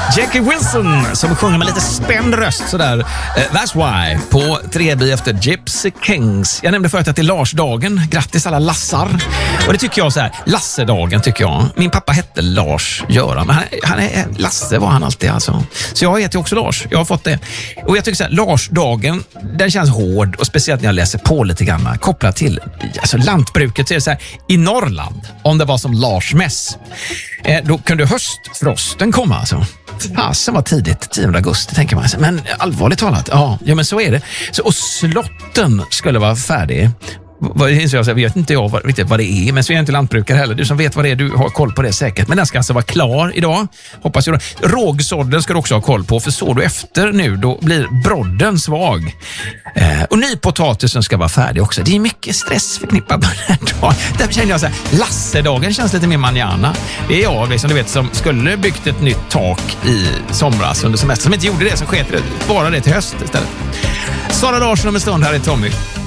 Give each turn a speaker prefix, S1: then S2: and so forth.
S1: Jackie Wilson som sjunger med lite spänd röst sådär. That's Why på 3B efter Gypsy Kings. Jag nämnde förut att det är Lars-dagen. Grattis alla Lassar. Och det tycker jag så här, Lasse-dagen tycker jag. Min pappa hette Lars-Göran. Men han är Lasse var han alltid alltså. Så jag heter också Lars. Jag har fått det. Och jag tycker så här, Lars-dagen, den känns hård. Och speciellt när jag läser på lite grann. Kopplat till alltså lantbruket så är det så här, i Norrland, om det var som Lars-mäss. Då kunde höstfrosten komma alltså. Fasen var tidigt, 10 augusti tänker man. Men allvarligt talat, ja men så är det. Så, och slotten skulle vara färdig. Jag vet inte riktigt vad det är, men så är jag inte lantbrukare heller. Du som vet vad det är, du har koll på det säkert. Men den ska alltså vara klar idag, hoppas jag. Rågsådden ska du också ha koll på, för så du efter nu, då blir brodden svag. Och nypotatisen ska vara färdig också. Det är mycket stress förknippat med den här dagen. Därför känner jag så här, Lasse-dagen känns lite mer manjana. Det är jag, liksom, du vet, som skulle byggt ett nytt tak i somras under semester, som inte gjorde det, som sket det, bara det till höst istället. Sara Larsson om en stund, här är Tommy.